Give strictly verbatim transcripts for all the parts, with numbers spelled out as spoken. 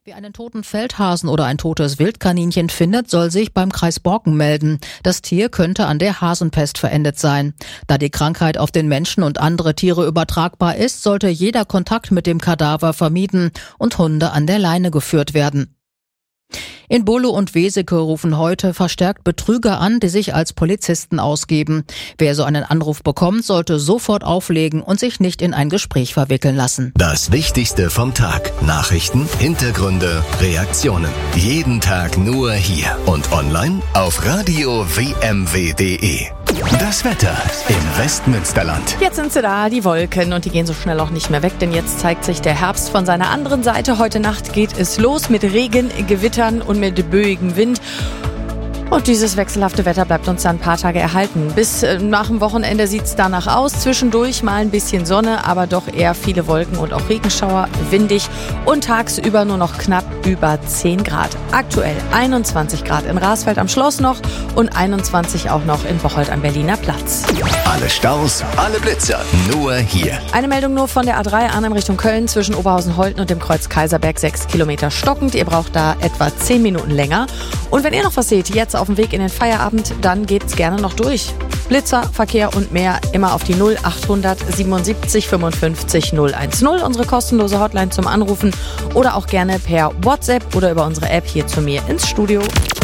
Wer einen toten Feldhasen oder ein totes Wildkaninchen findet, soll sich beim Kreis Borken melden. Das Tier könnte an der Hasenpest verendet sein. Da die Krankheit auf den Menschen und andere Tiere übertragbar ist, sollte jeder Kontakt mit dem Kadaver vermieden und Hunde an der Leine geführt werden. In Bolo und Weseke rufen heute verstärkt Betrüger an, die sich als Polizisten ausgeben. Wer so einen Anruf bekommt, sollte sofort auflegen und sich nicht in ein Gespräch verwickeln lassen. Das Wichtigste vom Tag. Nachrichten, Hintergründe, Reaktionen. Jeden Tag nur hier und online auf radio w m w punkt d e. Das Wetter im Westmünsterland. Jetzt sind sie da, die Wolken, und die gehen so schnell auch nicht mehr weg, denn jetzt zeigt sich der Herbst von seiner anderen Seite. Heute Nacht geht es los mit Regen, Gewittern und mit böigem Wind. Und dieses wechselhafte Wetter bleibt uns dann ein paar Tage erhalten. Bis nach dem Wochenende sieht es danach aus. Zwischendurch mal ein bisschen Sonne, aber doch eher viele Wolken und auch Regenschauer, windig und tagsüber nur noch knapp über zehn Grad. Aktuell einundzwanzig Grad in Rasfeld am Schloss noch und einundzwanzig auch noch in Bocholt am Berliner Platz. Alle Staus, alle Blitzer, nur hier. Eine Meldung nur von der A drei Arnhem Richtung Köln zwischen Oberhausen-Holten und dem Kreuz Kaiserberg, sechs Kilometer stockend. Ihr braucht da etwa zehn Minuten länger. Und wenn ihr noch was seht, jetzt auf dem Weg in den Feierabend, dann geht's gerne noch durch. Blitzer, Verkehr und mehr immer auf die null achthundert siebenundsiebzig fünfundfünfzig null eins null, unsere kostenlose Hotline zum Anrufen, oder auch gerne per WhatsApp oder über unsere App hier zu mir ins Studio.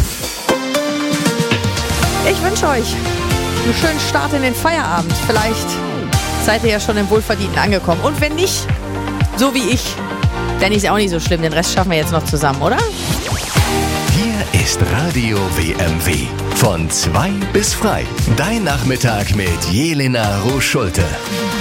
Ich wünsche euch einen schönen Start in den Feierabend. Vielleicht seid ihr ja schon im Wohlverdienten angekommen. Und wenn nicht, so wie ich, dann ist ja auch nicht so schlimm. Den Rest schaffen wir jetzt noch zusammen, oder? Hier ist Radio W M W. Von zwei bis frei. Dein Nachmittag mit Jelena Roos-Schulte.